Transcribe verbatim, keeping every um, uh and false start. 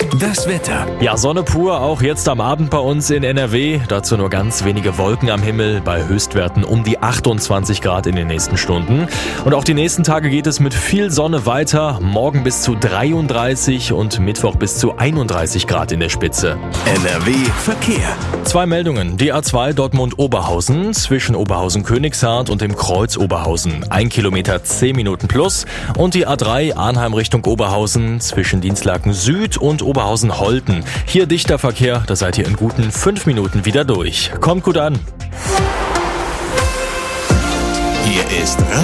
Das Wetter. Ja, Sonne pur, auch jetzt am Abend bei uns in N R W. Dazu nur ganz wenige Wolken am Himmel, bei Höchstwerten um die achtundzwanzig Grad in den nächsten Stunden. Und auch die nächsten Tage geht es mit viel Sonne weiter. Morgen bis zu dreiunddreißig und Mittwoch bis zu einunddreißig Grad in der Spitze. N R W Verkehr. Zwei Meldungen. Die A zwei Dortmund-Oberhausen zwischen Oberhausen-Königshardt und dem Kreuz Oberhausen. Ein Kilometer zehn Minuten plus. Und die A drei Arnheim Richtung Oberhausen zwischen Dienstlaken Süd und Oberhausen-Holten. Hier dichter Verkehr, da seid ihr in guten fünf Minuten wieder durch. Kommt gut an. Hier ist